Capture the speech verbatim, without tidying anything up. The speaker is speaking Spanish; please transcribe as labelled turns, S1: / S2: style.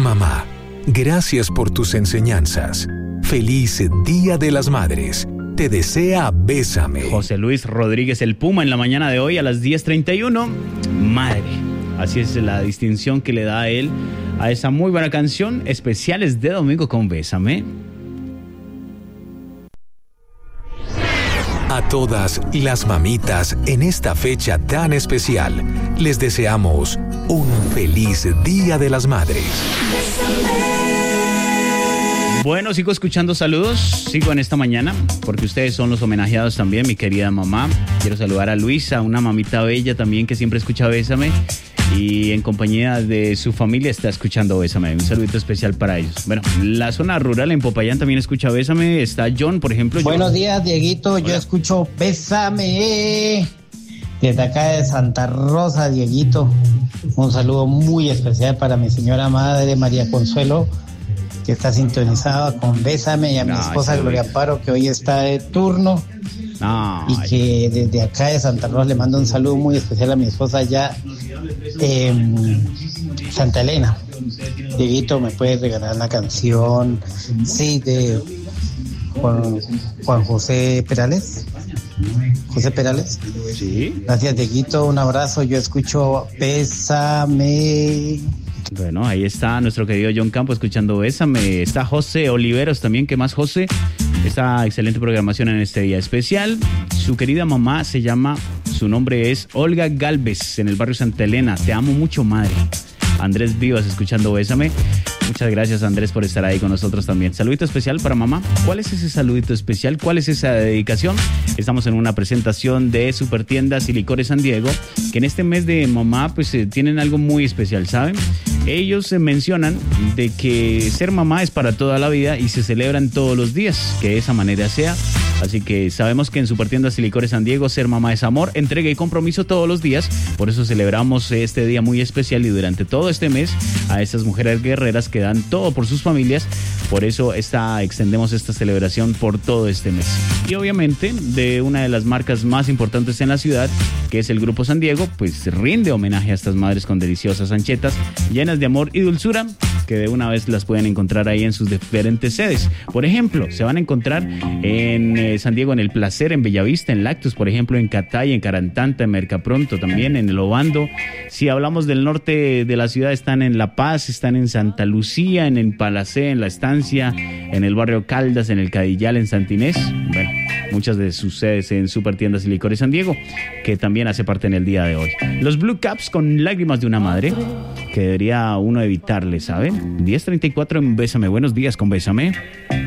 S1: Mamá, gracias por tus enseñanzas. Feliz Día de las Madres. Te desea Bésame.
S2: José Luis Rodríguez, el Puma, en la mañana de hoy a las diez treinta y uno. Madre. Así es la distinción que le da a él a esa muy buena canción. Especiales de domingo con Bésame.
S1: A todas las mamitas en esta fecha tan especial, les deseamos un feliz Día de las Madres.
S2: Bueno, sigo escuchando saludos, sigo en esta mañana, porque ustedes son los homenajeados también, mi querida mamá. Quiero saludar a Luisa, una mamita bella también que siempre escucha Bésame, y en compañía de su familia está escuchando Bésame. Un saludito especial para ellos. Bueno, la zona rural en Popayán también escucha Bésame. Está John, por ejemplo.
S3: Buenos
S2: John.
S3: días, Dieguito. Hola. Yo escucho Bésame desde acá de Santa Rosa, Dieguito. Un saludo muy especial para mi señora madre, María Consuelo, que está sintonizada con Bésame, y a mi no, esposa Gloria Amparo, que hoy está de turno. No, y que desde acá de Santa Rosa le mando un saludo muy especial a mi esposa allá en Santa Elena. Dieguito, ¿me puedes regalar la canción? Sí, de Juan, Juan José Perales. José Perales.
S2: Sí.
S3: Gracias, Dieguito. Un abrazo. Yo escucho Bésame.
S2: Bueno, ahí está nuestro querido John Campo escuchando Bésame. Está José Oliveros también. ¿Qué más, José? Esta excelente programación en este día especial. Su querida mamá se llama, su nombre es Olga Galvez, en el barrio Santa Elena. Te amo mucho, madre. Andrés Vivas escuchando Bésame. Muchas gracias, Andrés, por estar ahí con nosotros también. Saludito especial para mamá. ¿Cuál es ese saludito especial? ¿Cuál es esa dedicación? Estamos en una presentación de Supertiendas y Licores San Diego, que en este mes de mamá pues eh, tienen algo muy especial, ¿saben? Ellos se mencionan de que ser mamá es para toda la vida y se celebran todos los días, que de esa manera sea. Así que sabemos que en Supertiendas y Licores San Diego ser mamá es amor, entrega y compromiso todos los días. Por eso celebramos este día muy especial y durante todo este mes a estas mujeres guerreras que dan todo por sus familias. Por eso esta, extendemos esta celebración por todo este mes. Y obviamente de una de las marcas más importantes en la ciudad, que es el Grupo San Diego, pues rinde homenaje a estas madres con deliciosas anchetas llenas de amor y dulzura, que de una vez las pueden encontrar ahí en sus diferentes sedes. Por ejemplo, se van a encontrar en eh, San Diego, en El Placer, en Bellavista, en Lactus, por ejemplo, en Catay, en Carantanta, en Mercapronto también, en El Obando. Si hablamos del norte de la ciudad, están en La Paz, están en Santa Lucía, en el Palacé, en La Estancia, en el barrio Caldas, en el Cadillal, en Santa Inés. Bueno, muchas de sus sedes en Supertiendas y Licores San Diego, que también hace parte en el día de hoy. Los Blue Caps con Lágrimas de una Madre, que debería uno evitarle, ¿saben? diez treinta y cuatro en Bésame. Buenos días con Bésame.